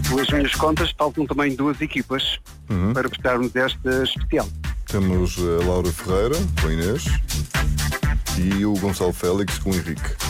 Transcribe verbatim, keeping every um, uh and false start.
As minhas contas faltam também duas equipas Uhum. para prestarmos esta especial. Temos a Laura Ferreira, com a Inês, e o Gonçalo Félix, com o Henrique.